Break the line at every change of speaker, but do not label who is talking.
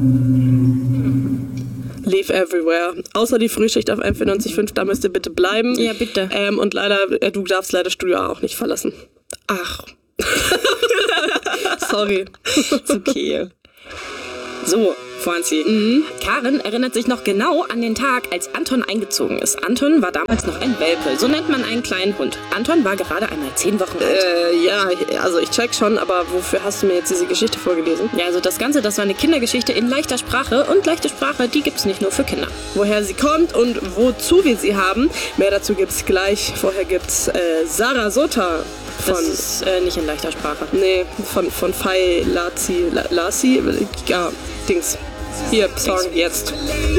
Leave everywhere. Außer die Frühschicht auf M94.5, da müsst ihr bitte bleiben.
Ja, bitte.
Und leider, du darfst leider Studio A auch nicht verlassen.
Ach.
Sorry.
Ist okay. So, Franzi. Karin erinnert sich noch genau an den Tag, als Anton eingezogen ist. Anton war damals noch ein Welpe, so nennt man einen kleinen Hund. Anton war gerade einmal 10 Wochen alt.
Ja, also ich check schon, aber wofür hast du mir jetzt diese Geschichte vorgelesen?
Ja, also das Ganze, das war eine Kindergeschichte in leichter Sprache. Und leichte Sprache, die gibt's nicht nur für Kinder.
Woher sie kommt und wozu wir sie haben, mehr dazu gibt's gleich. Vorher gibt's Sarah Sota.
Das ist nicht in leichter Sprache.
Nee, von Fai Lazi, ja, Dings. Hier, Song jetzt.